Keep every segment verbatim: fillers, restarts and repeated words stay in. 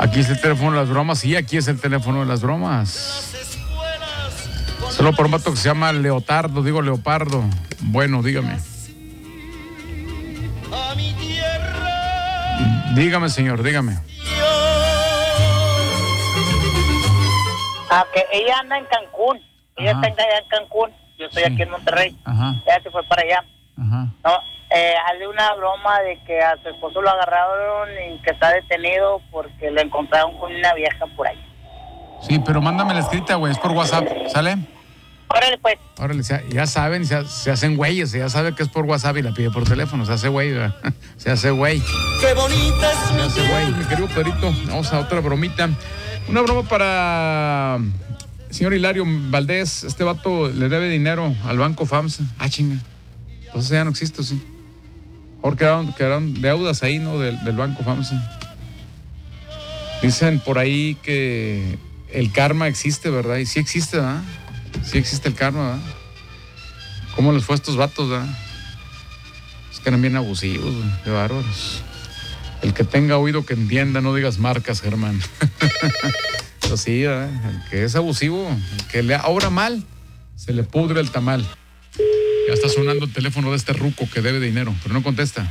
Aquí es el teléfono de las bromas. Sí, aquí es el teléfono de las bromas. Solo por un vato que se llama Leotardo, digo Leopardo. Bueno, dígame. Dígame, señor, dígame. Ah, que ella anda en Cancún. Ella Ajá. está allá en Cancún. Yo estoy sí. aquí en Monterrey. Ajá. Ella se fue para allá. Ajá. No, eh, hazle una broma de que a su esposo lo agarraron y que está detenido porque lo encontraron con una vieja por ahí. Sí, pero mándame la escrita, güey. Es por WhatsApp. ¿Sale? Órale, pues. Órale, ya saben, se, se hacen güeyes, ya sabe que es por WhatsApp y la pide por teléfono, se hace güey, ¿verdad? Se hace güey. Qué bonita es Se hace güey, mi querido Pedrito. Vamos a otra bromita. Una broma para señor Hilario Valdés. Este vato le debe dinero al Banco FAMSA. Ah, chinga. Entonces ya no existe, sí. Ahora quedaron, quedaron deudas ahí, ¿no? Del, del Banco FAMSA. Dicen por ahí que el karma existe, ¿verdad? Y sí existe, ¿verdad? Sí existe el karma, ¿verdad? ¿Cómo les fue a estos vatos, verdad? Es que eran bien abusivos, ¿verdad? Qué bárbaros. El que tenga oído que entienda, no digas marcas, Germán. Pero sí, ¿verdad? El que es abusivo, el que le obra mal, se le pudre el tamal. Ya está sonando el teléfono de este ruco que debe dinero, pero no contesta.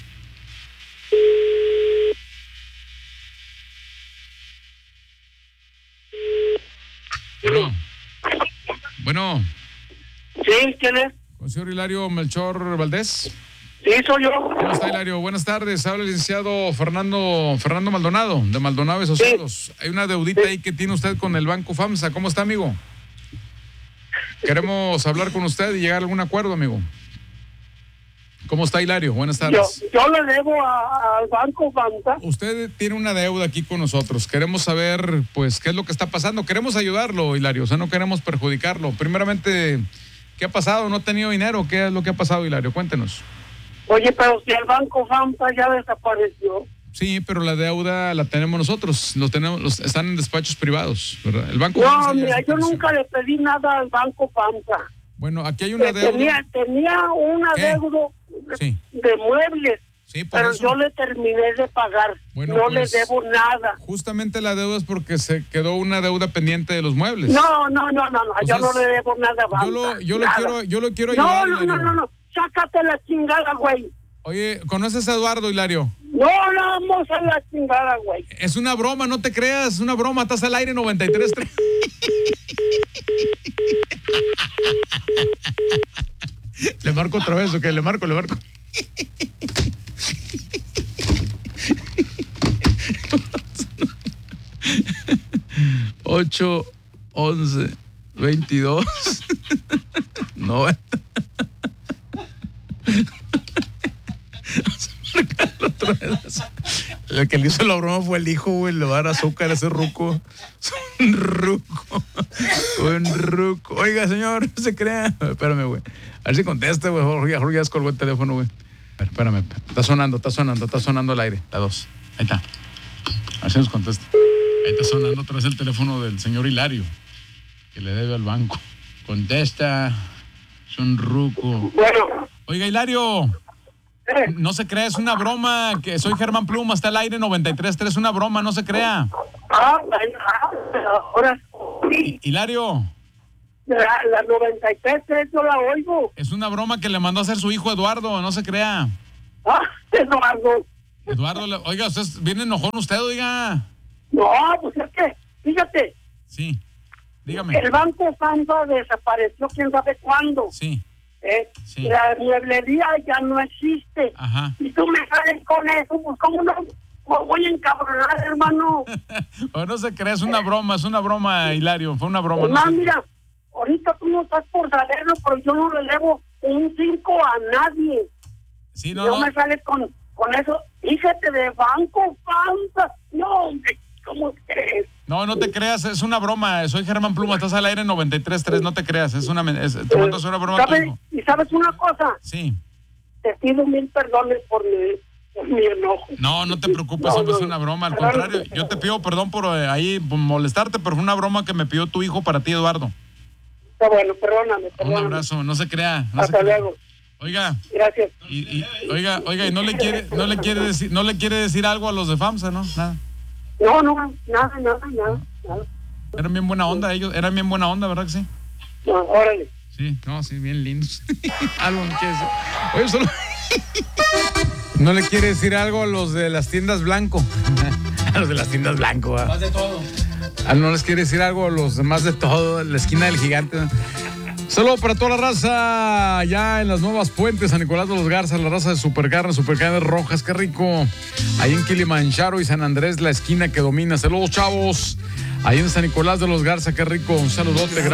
Bueno. Bueno. Sí, ¿quién es? ¿Con el señor Hilario Melchor Valdés? Sí, soy yo. ¿Cómo está, Hilario? Buenas tardes. Habla el licenciado Fernando Fernando Maldonado, de Maldonado Asociados. Sí. Hay una deudita sí. ahí que tiene usted con el Banco FAMSA. ¿Cómo está, amigo? Queremos hablar con usted y llegar a algún acuerdo, amigo. ¿Cómo está, Hilario? Buenas tardes. Yo, yo le debo al Banco FAMSA. Usted tiene una deuda aquí con nosotros. Queremos saber, pues, qué es lo que está pasando. Queremos ayudarlo, Hilario. O sea, no queremos perjudicarlo. Primeramente, ¿qué ha pasado? ¿No ha tenido dinero? ¿Qué es lo que ha pasado, Hilario? Cuéntenos. Oye, pero si el Banco FAMSA ya desapareció. Sí, pero la deuda la tenemos nosotros. Lo tenemos, los, están en despachos privados, ¿verdad? El Banco No, FAMSA mira, yo nunca le pedí nada al Banco FAMSA. Bueno, aquí hay una eh, deuda. Tenía, tenía una ¿Qué? deuda sí. de muebles. Sí, por pero eso. yo le terminé de pagar. Bueno, no pues, le debo nada. Justamente la deuda es porque se quedó una deuda pendiente de los muebles. No, no, no, no, no. Pues yo es, no le debo nada a Banca. Yo lo, yo lo quiero, yo lo quiero no, ayudar. No, no, no, no, no. Sácate la chingada, güey. Oye, ¿conoces a Eduardo, Hilario? No, no, vamos a la chingada, güey. Es una broma, no te creas, es una broma. Estás al aire noventa y tres. Le marco otra vez, ¿ok? Le marco, le marco. ocho, once, veintidós, noventa. Otra vez. El que le hizo la broma fue el hijo, güey. Le va a dar azúcar a ese ruco. Un ruco. Un ruco. Oiga, señor, no se crea. Espérame, güey. A ver si contesta, güey. Jorge, Jorge ya descolgó el teléfono, güey. A ver, espérame. Está sonando, está sonando, está sonando al aire. La dos. Ahí está. A ver si nos contesta. Ahí está sonando otra vez el teléfono del señor Hilario, que le debe al banco. Contesta. Es un ruco. Bueno. Oiga, Hilario. No se crea, es una broma, que soy Germán Pluma, está al aire noventa y tres tres, es una broma, no se crea. Ah, ahora sí. Hilario. La, la noventa y tres tres yo la oigo. Es una broma que le mandó a hacer su hijo Eduardo, no se crea. Ah, Eduardo. Eduardo, le, oiga, usted viene enojón usted, oiga. No, pues es que, fíjate. Sí, dígame. El Banco FAMSA desapareció quién sabe cuándo. Sí. ¿Eh? Sí. La mueblería ya no existe. Ajá. Y tú me sales con eso, pues cómo no voy a encabronar, hermano. O no se cree, es una broma, es una broma, Hilario, fue una broma. No, no mira, ahorita tú no estás por saberlo, pero yo no le debo un cinco a nadie. Sí, no, no no. me sales con, con eso, fíjate, de Banco FAMSA. No, hombre, ¿cómo crees? No, no te creas, es una broma. Soy Germán Pluma, estás al aire noventa y tres tres, no te creas, es una es, te mando una broma. ¿Sabes? ¿Y sabes una cosa? Sí. Te pido mil perdones por mi, por mi enojo. No, no te preocupes, no, no es una broma, al contrario, yo te pido perdón por eh, ahí por molestarte, pero fue una broma que me pidió tu hijo para ti, Eduardo. Está bueno, perdóname, perdóname. Un abrazo, no se crea. No Hasta se crea. luego. Oiga. Gracias. Y, y, oiga, oiga, y no le quiere, no le quiere decir, no le quiere decir algo a los de FAMSA, ¿no? Nada. No, no, nada, nada, nada, nada. Eran bien buena onda ellos, eran bien buena onda, ¿verdad que sí? No, órale. Sí, no, sí, bien lindos. Algo me quiere decir. Oye, solo... ¿No le quiere decir algo a los de las tiendas blanco? A los de las tiendas blanco, ¿verdad? Más de todo. Ah, ¿no les quiere decir algo a los demás de todo? La esquina del gigante, ¿no? Saludos para toda la raza ya en las nuevas puentes, San Nicolás de los Garza, la raza de Supercarne, Supercarnes Rojas, qué rico. Ahí en Kilimanjaro y San Andrés, la esquina que domina. Saludos, chavos. Ahí en San Nicolás de los Garza, qué rico. Un saludote.